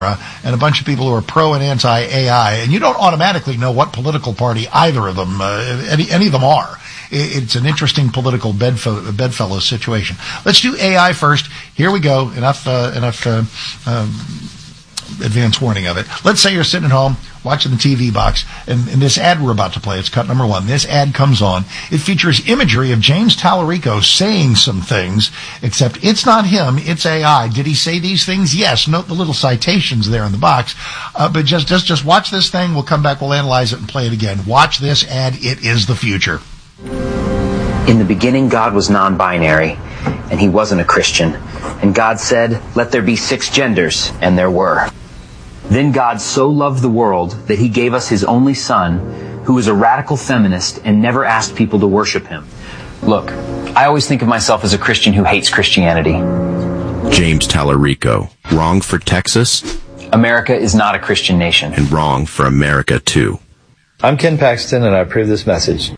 and a bunch of people who are pro and anti-AI, and you don't automatically know what political party either of them, any of them are. It's an interesting political bedfellow situation. Let's do AI first. Here we go. Enough advance warning of it. Let's say you're sitting at home watching the TV box, and this ad we're about to play, it's cut number 1. This ad comes on. It features imagery of James Tallarico saying some things, except it's not him, it's AI. Did he say these things? Yes. Note the little citations there in the box. But just watch this thing. We'll come back, we'll analyze it, and play it again. Watch this ad. It is the future. In the beginning, God was non-binary, and he wasn't a Christian. And God said, "Let there be 6 genders," and there were. Then God so loved the world that he gave us his only son, who is a radical feminist and never asked people to worship him. Look, I always think of myself as a Christian who hates Christianity. James Tallarico. Wrong for Texas? America is not a Christian nation. And wrong for America, too. I'm Ken Paxton, and I approve this message.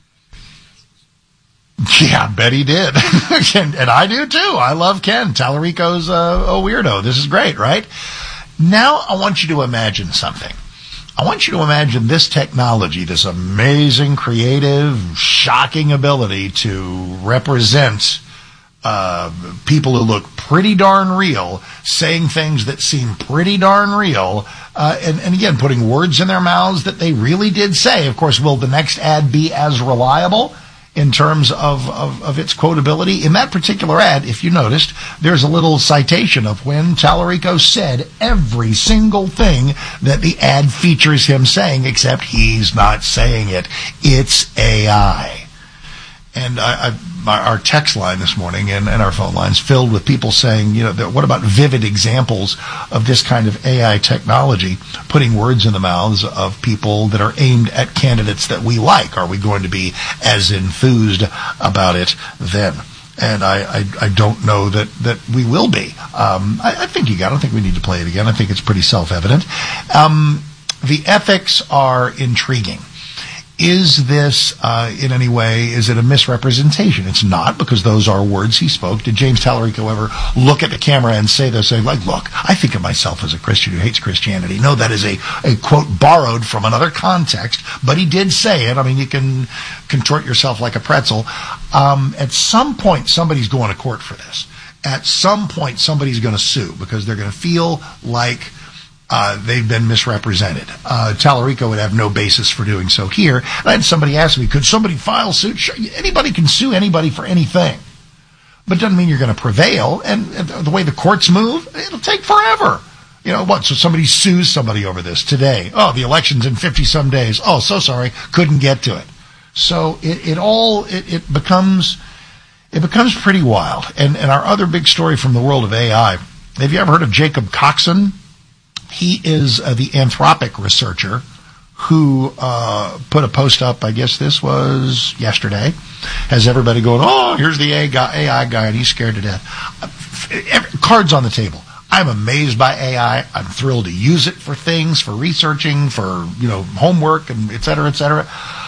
Yeah, I bet he did. And I do, too. I love Ken. Tallarico's a weirdo. This is great, right? Now I want you to imagine something. I want you to imagine this technology, this amazing, creative, shocking ability to represent people who look pretty darn real, saying things that seem pretty darn real, and again, putting words in their mouths that they really did say. Of course, will the next ad be as reliable in terms of its quotability? In that particular ad, if you noticed, there's a little citation of when Tallarico said every single thing that the ad features him saying, except he's not saying it. It's AI. And our text line this morning and our phone lines filled with people saying, what about vivid examples of this kind of AI technology putting words in the mouths of people that are aimed at candidates that we like? Are we going to be as enthused about it then? And I don't know that we will be. I think I don't think we need to play it again. I think it's pretty self-evident. The ethics are intriguing. Is this, in any way, is it a misrepresentation? It's not, because those are words he spoke. Did James Tallarico ever look at the camera and say this? Like, look, I think of myself as a Christian who hates Christianity. No, that is a quote borrowed from another context, but he did say it. I mean, you can contort yourself like a pretzel. At some point, somebody's going to court for this. At some point, somebody's going to sue, because they're going to feel like they've been misrepresented. Tallarico would have no basis for doing so here. And I had somebody ask me, could somebody file suit? Sure, anybody can sue anybody for anything. But it doesn't mean you're going to prevail. And the way the courts move, it'll take forever. So somebody sues somebody over this today. Oh, the election's in 50-some days. Oh, so sorry, couldn't get to it. So it becomes pretty wild. And our other big story from the world of AI, have you ever heard of Jacob Coxon? He is the Anthropic researcher who put a post up, I guess this was yesterday, has everybody going, oh, here's the AI guy, and he's scared to death. Cards on the table. I'm amazed by AI. I'm thrilled to use it for things, for researching, for homework, and et cetera, et cetera.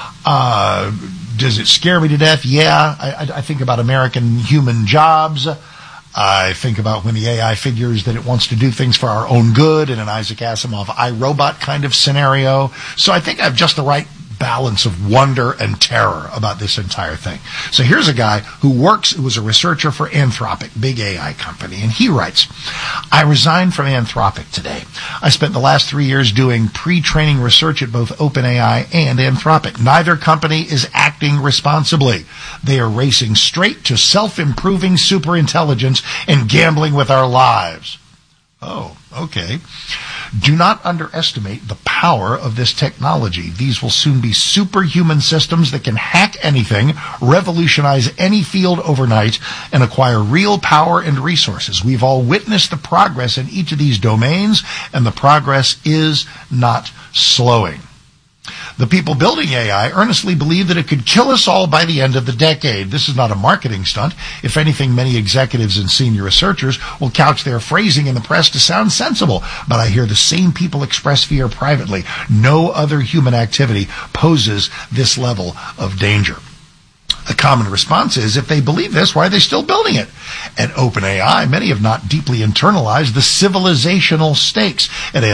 Does it scare me to death? Yeah. I think about American human jobs. I think about when the AI figures that it wants to do things for our own good in an Isaac Asimov iRobot kind of scenario. So I think I have just the right balance of wonder and terror about this entire thing. So here's a guy who was a researcher for Anthropic, big AI company, and he writes, I resigned from Anthropic today. I spent the last 3 years doing pre-training research at both OpenAI and Anthropic. Neither company is acting responsibly. They are racing straight to self-improving superintelligence and gambling with our lives. Oh, okay. Do not underestimate the power of this technology. These will soon be superhuman systems that can hack anything, revolutionize any field overnight, and acquire real power and resources. We've all witnessed the progress in each of these domains, and the progress is not slowing. The people building AI earnestly believe that it could kill us all by the end of the decade. This is not a marketing stunt. If anything, many executives and senior researchers will couch their phrasing in the press to sound sensible. But I hear the same people express fear privately. No other human activity poses this level of danger. A common response is, if they believe this, why are they still building it? At OpenAI, many have not deeply internalized the civilizational stakes. At